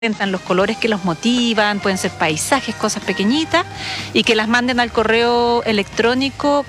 presentan los colores que los motivan, pueden ser paisajes, cosas pequeñitas, y que las manden al correo electrónico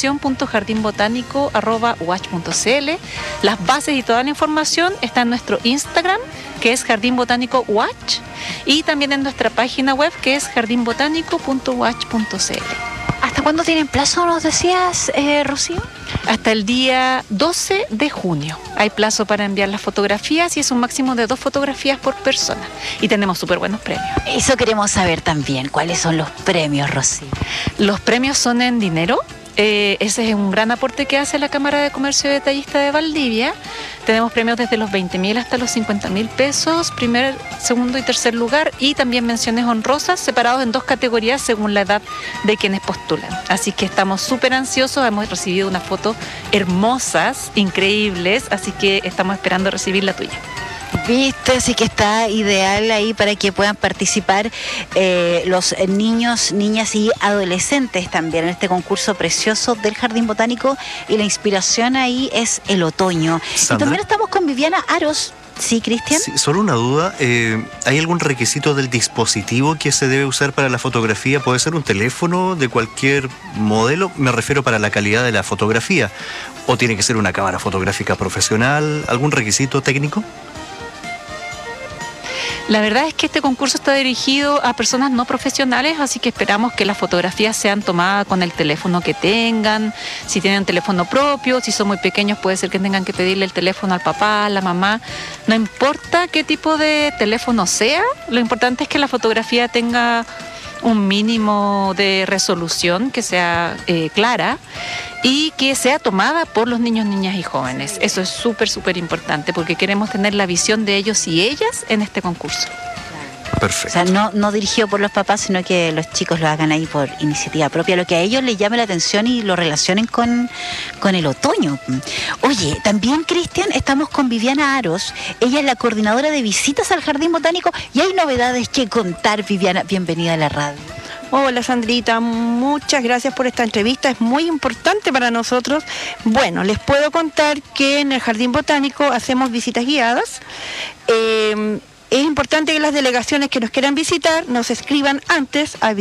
vinculación.jardinbotánico@watch.cl. Las bases y toda la información está en nuestro Instagram, que es Jardín Botánico Watch, y también en nuestra página web, que es jardinbotánico.watch.cl. ¿Hasta cuándo tienen plazo, nos decías, Rocío? Hasta el día 12 de junio. Hay plazo para enviar las fotografías y es un máximo de 2 fotografías por persona. Y tenemos súper buenos premios. Eso queremos saber también. ¿Cuáles son los premios, Rocío? Los premios son en dinero. Ese es un gran aporte que hace la Cámara de Comercio y Detallista de Valdivia. Tenemos premios desde los 20.000 hasta los 50.000 pesos, primer, segundo y tercer lugar, y también menciones honrosas separados en 2 categorías según la edad de quienes postulan. Así que estamos súper ansiosos, hemos recibido unas fotos hermosas, increíbles, así que estamos esperando recibir la tuya. Viste, así que está ideal ahí para que puedan participar los niños, niñas y adolescentes también en este concurso precioso del Jardín Botánico, y la inspiración ahí es el otoño. Sandra, y también estamos con Viviana Aros. ¿Sí, Cristian? Sí, solo una duda, ¿hay algún requisito del dispositivo que se debe usar para la fotografía? ¿Puede ser un teléfono de cualquier modelo? Me refiero para la calidad de la fotografía. ¿O tiene que ser una cámara fotográfica profesional? ¿Algún requisito técnico? La verdad es que este concurso está dirigido a personas no profesionales, así que esperamos que las fotografías sean tomadas con el teléfono que tengan. Si tienen teléfono propio, si son muy pequeños puede ser que tengan que pedirle el teléfono al papá, a la mamá. No importa qué tipo de teléfono sea, lo importante es que la fotografía tenga un mínimo de resolución, que sea clara y que sea tomada por los niños, niñas y jóvenes. Eso es súper importante porque queremos tener la visión de ellos y ellas en este concurso. Perfecto. O sea, no dirigido por los papás, sino que los chicos lo hagan ahí por iniciativa propia, lo que a ellos les llame la atención y lo relacionen con el otoño. Oye, también, Cristian, estamos con Viviana Aros. Ella es la coordinadora de visitas al Jardín Botánico y hay novedades que contar. Viviana, bienvenida a la radio. Hola, Sandrita, muchas gracias por esta entrevista, es muy importante para nosotros. Bueno, les puedo contar que en el Jardín Botánico hacemos visitas guiadas. Es importante que las delegaciones que nos quieran visitar nos escriban antes a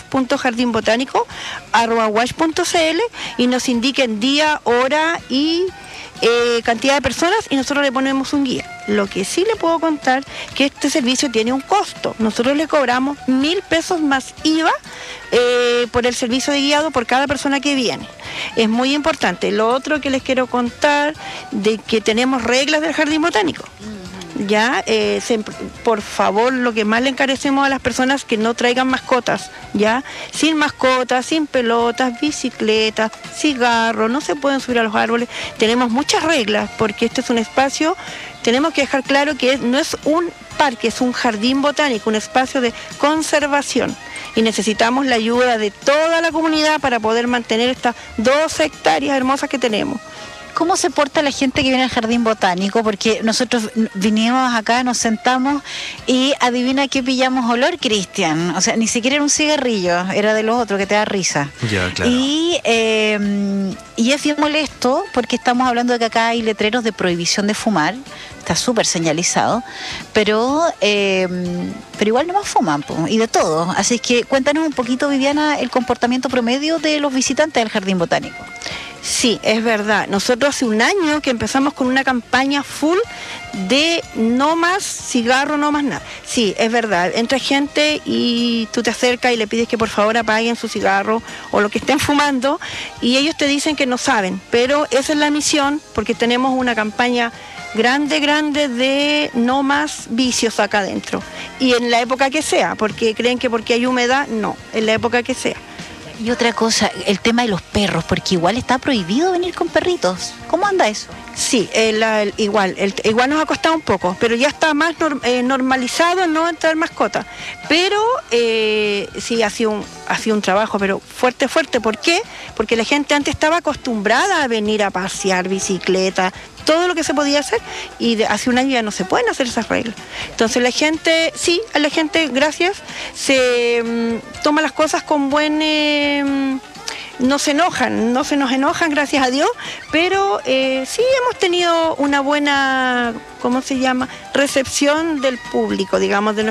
visitas.jardinbotánico@watch.cl y nos indiquen día, hora y cantidad de personas, y nosotros le ponemos un guía. Lo que sí le puedo contar que este servicio tiene un costo. Nosotros le cobramos 1.000 pesos más IVA por el servicio de guiado por cada persona que viene. Es muy importante. Lo otro que les quiero contar, de que tenemos reglas del Jardín Botánico. Ya, por favor, lo que más le encarecemos a las personas, que no traigan mascotas, ya, sin mascotas, sin pelotas, bicicletas, cigarros, no se pueden subir a los árboles. Tenemos muchas reglas porque este es un espacio, tenemos que dejar claro que no es un parque, es un jardín botánico, un espacio de conservación. Y necesitamos la ayuda de toda la comunidad para poder mantener estas 12 hectáreas hermosas que tenemos. ¿Cómo se porta la gente que viene al Jardín Botánico? Porque nosotros vinimos acá, nos sentamos y adivina qué pillamos olor, Cristian. O sea, ni siquiera era un cigarrillo, era de los otros que te da risa. Ya, claro. Y es bien molesto porque estamos hablando de que acá hay letreros de prohibición de fumar. Está súper señalizado, pero igual no más fuman, y de todo. Así que cuéntanos un poquito, Viviana, el comportamiento promedio de los visitantes del Jardín Botánico. Sí, es verdad. Nosotros hace un año que empezamos con una campaña full de no más cigarro, no más nada. Sí, es verdad. Entra gente y tú te acercas y le pides que por favor apaguen su cigarro o lo que estén fumando, y ellos te dicen que no saben, pero esa es la misión, porque tenemos una campaña grande de no más vicios acá adentro. Y en la época que sea, porque creen que porque hay humedad, no, en la época que sea. Y otra cosa, el tema de los perros, porque igual está prohibido venir con perritos. ¿Cómo anda eso? Sí, igual nos ha costado un poco, pero ya está más normalizado no entrar mascotas. Pero sí, ha sido un trabajo, pero fuerte. ¿Por qué? Porque la gente antes estaba acostumbrada a venir a pasear bicicleta, todo lo que se podía hacer, y hace un año ya no se pueden hacer esas reglas. Entonces la gente, gracias, se toma las cosas con buen... no se nos enojan, gracias a Dios, pero sí hemos tenido una buena, ¿cómo se llama?, recepción del público, digamos, de